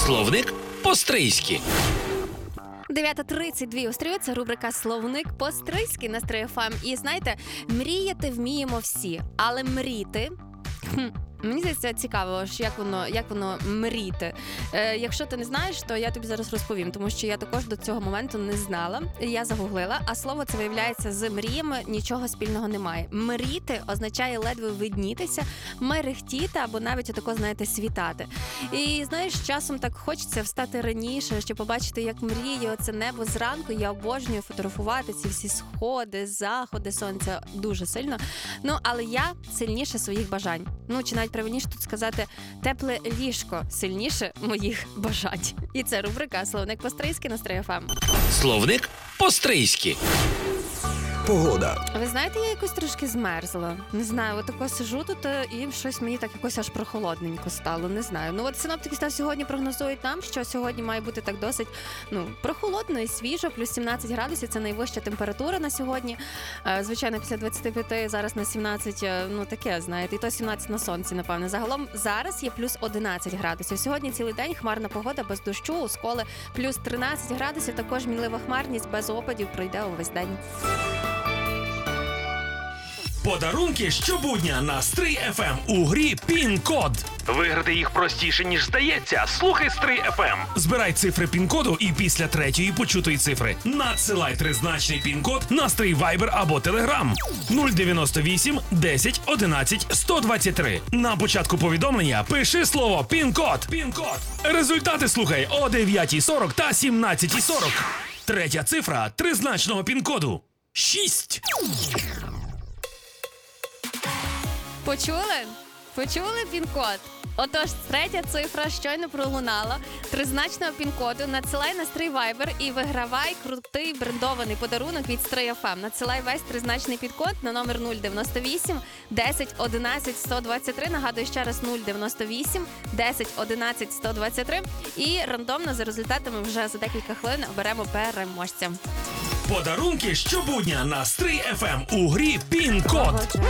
Словник по-стрийськи. 9:32 у Стрию. Це рубрика «Словник по-стрийськи» на Стрий ФМ. І знаєте, мріяти вміємо всі, але мріти... Мені здається, цікаво, як воно мріти. Якщо ти не знаєш, то я тобі зараз розповім, тому що я також до цього моменту не знала. Я загуглила, а слово це, виявляється, з мріями нічого спільного немає. Мріти означає ледве виднітися, мерехтіти або навіть отако, знаєте, світати. І, знаєш, часом так хочеться встати раніше, щоб побачити, як мріє оце небо зранку. Я обожнюю фотографувати ці всі сходи, заходи сонця дуже сильно. Але я сильніше своїх бажань. Чи навіть правильніше тут сказати, тепле ліжко сильніше моїх бажань. І це рубрика «Словник по-стрийськи» на Стрий ФМ. Словник по-стрийськи. Погода. Ви знаєте, я якось трошки змерзла. Не знаю, отако сиджу тут і щось мені так якось аж прохолодненько стало. Не знаю. Синоптики сьогодні прогнозують нам, що сьогодні має бути так досить прохолодно і свіжо, плюс 17 градусів. Це найвища температура на сьогодні. Звичайно, після 25, зараз на 17, таке, знаєте, і то 17 на сонці, напевне. Загалом зараз є плюс 11 градусів. Сьогодні цілий день хмарна погода без дощу, у Сколи плюс 13 градусів, також мінлива хмарність без опадів пройде увесь день. Подарунки щобудня на Стрий ФМ у грі «Пін-код». Виграти їх простіше, ніж здається. Слухай Стрий ФМ. Збирай цифри пін-коду і після 3-ї почутої цифри надсилай тризначний пін-код на Стрий Вайбер або Телеграм 098 10 11 123. На початку повідомлення пиши слово «Пін-код». Результати слухай о 9:40 та 17:40. Третя цифра тризначного пін-коду – 6. Почули пін-код? Отож, третя цифра щойно пролунала. Тризначного пін-коду надсилай на Стрий Вайбер і вигравай крутий брендований подарунок від Стрий ФМ. Надсилай весь тризначний пін-код на номер 098 10 11 123. Нагадую ще раз 098 10 11 123. І рандомно за результатами вже за декілька хвилин оберемо переможця. Подарунки щобудня на Стрий ФМ у грі «Пін-код».